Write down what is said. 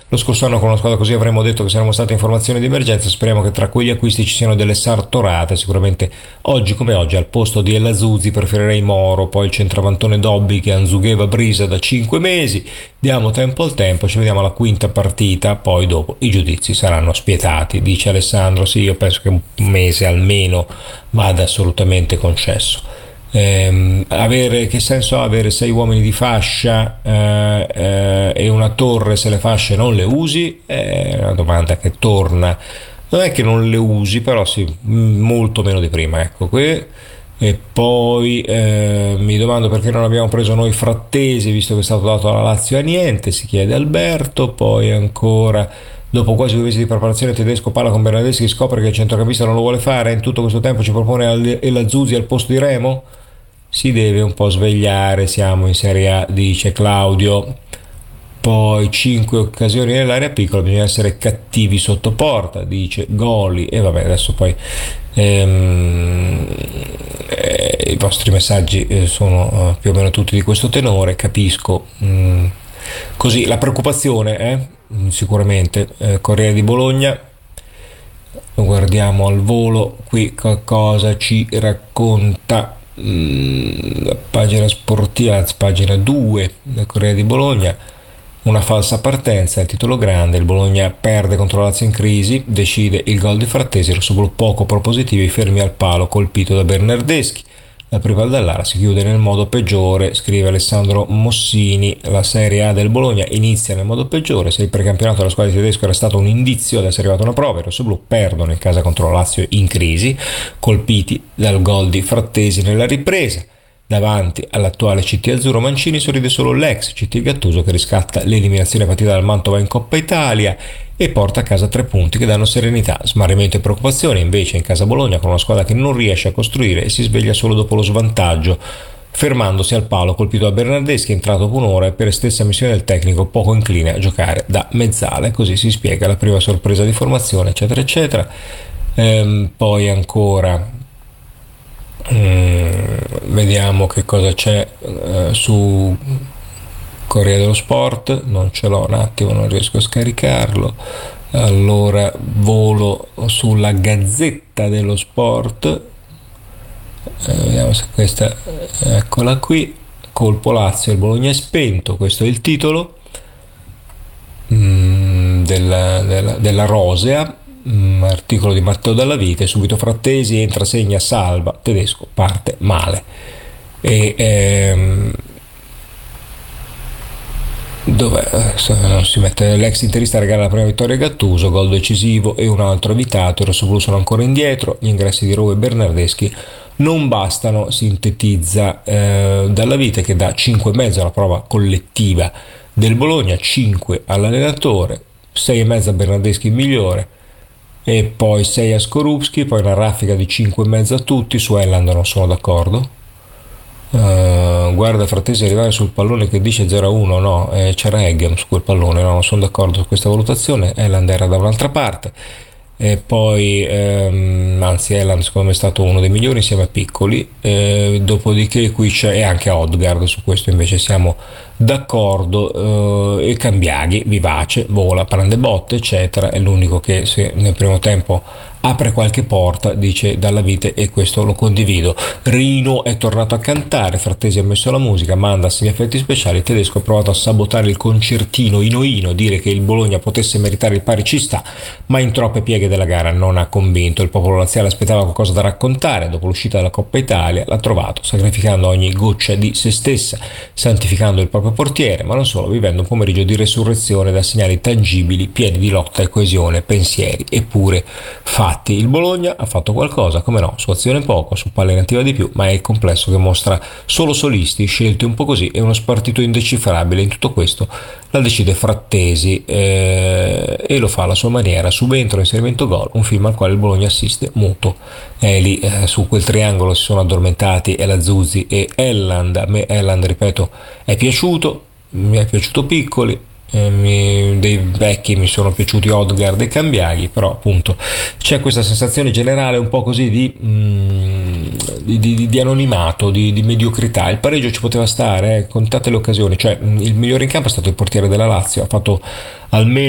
lo scorso anno con una squadra così avremmo detto che saremmo state informazioni di emergenza. Speriamo che tra quegli acquisti ci siano delle sartorate. Sicuramente oggi come oggi al posto di El Azzuzzi preferirei Moro, poi il centravantone Dobby che anzugheva Brisa da 5 mesi. Diamo tempo al tempo, ci vediamo alla quinta partita, poi dopo i giudizi saranno spietati, dice Alessandro. Sì, io penso che un mese almeno vada assolutamente concesso. Che senso ha avere 6 uomini di fascia e una torre se le fasce non le usi? È una domanda che torna. Non è che non le usi, però sì, molto meno di prima, ecco qui. E poi mi domando perché non abbiamo preso noi Frattesi, visto che è stato dato alla Lazio a niente, si chiede Alberto. Poi ancora, dopo quasi 2 mesi di preparazione, Tedesco parla con Bernardeschi, scopre che il centrocampista non lo vuole fare, in tutto questo tempo ci propone El Azzuzzi al posto di Remo. Si deve un po' svegliare, siamo in Serie A, dice Claudio. Poi 5 occasioni nell'area piccola, bisogna essere cattivi sotto porta, dice Goli. E vabbè, adesso poi i vostri messaggi sono più o meno tutti di questo tenore, capisco. Così la preoccupazione sicuramente. Corriere di Bologna, lo guardiamo al volo qui, cosa ci racconta la pagina sportiva, anzi pagina 2 del Corriere di Bologna. Una falsa partenza, il titolo grande, il Bologna perde contro la Lazio in crisi, decide il gol di Frattesi, rossoblu poco propositivi, fermi al palo, colpito da Bernardeschi. La prima Dallara si chiude nel modo peggiore, scrive Alessandro Mossini. La Serie A del Bologna inizia nel modo peggiore. Se il precampionato della squadra di Tedesco era stato un indizio ad essere arrivata una prova, i rossoblu perdono in casa contro la Lazio in crisi, colpiti dal gol di Frattesi nella ripresa. Davanti all'attuale CT azzurro Mancini sorride solo l'ex CT Gattuso, che riscatta l'eliminazione partita dal Mantova in Coppa Italia e porta a casa 3 punti che danno serenità. Smarrimento e preoccupazione invece in casa Bologna, con una squadra che non riesce a costruire e si sveglia solo dopo lo svantaggio, fermandosi al palo colpito da Bernardeschi, entrato dopo un'ora e per stessa missione del tecnico poco incline a giocare da mezzala. Così si spiega la prima sorpresa di formazione, eccetera eccetera. Poi ancora vediamo che cosa c'è su Corriere dello Sport. Non ce l'ho, un attimo, non riesco a scaricarlo. Allora volo sulla Gazzetta dello Sport, vediamo se questa, eccola qui. Colpo Lazio, il Bologna è spento, questo è il titolo della Rosea. Articolo di Matteo Dalla Vita. E subito Frattesi entra, segna, salva, Tedesco parte male. Dov'è? Non si mette. L'ex interista regala la prima vittoria a Gattuso, gol decisivo e un altro evitato. I rossoblu sono ancora indietro, gli ingressi di Rowe e Bernardeschi non bastano, sintetizza Dalla Vita, che dà 5,5 alla prova collettiva del Bologna, 5 all'allenatore, 6,5 a Bernardeschi migliore, e poi 6 a Skorupski, poi una raffica di 5,5 a tutti. Su Elland non sono d'accordo. Guarda Frattesi arrivare sul pallone che dice 0-1, no, c'era Eggem su quel pallone, no, non sono d'accordo su questa valutazione. Elland era da un'altra parte. E poi anzi Elland secondo me è stato uno dei migliori insieme a Piccoli. Dopodiché qui c'è, e anche a Odgaard, su questo invece siamo d'accordo. E Cambiaghi vivace, vola, prende botte eccetera, è l'unico che se nel primo tempo apre qualche porta, dice Dalla Vite, e questo lo condivido. Rino è tornato a cantare, Frattesi ha messo la musica, Mandas gli effetti speciali, Tedesco ha provato a sabotare il concertino Ino, dire che il Bologna potesse meritare il pari ci sta, ma in troppe pieghe della gara non ha convinto. Il popolo laziale aspettava qualcosa da raccontare, dopo l'uscita dalla Coppa Italia l'ha trovato, sacrificando ogni goccia di se stessa, santificando il proprio portiere, ma non solo, vivendo un pomeriggio di resurrezione da segnali tangibili, pieni di lotta e coesione, pensieri e pure fatti. Il Bologna ha fatto qualcosa, come no, su azione poco, su palla inattiva di più, ma è il complesso che mostra solo solisti, scelti un po' così, e uno spartito indecifrabile. In tutto questo la decide Frattesi e lo fa alla sua maniera, subentro, inserimento, gol, un film al quale il Bologna assiste muto. Lì su quel triangolo si sono addormentati Elazzuzzi e Elland. A me Elland, ripeto, è piaciuto, mi è piaciuto Piccoli, dei vecchi mi sono piaciuti Odgaard e Cambiaghi, però appunto c'è questa sensazione generale un po' così di anonimato, di mediocrità. Il pareggio ci poteva stare, contate le occasioni, cioè il migliore in campo è stato il portiere della Lazio, ha fatto almeno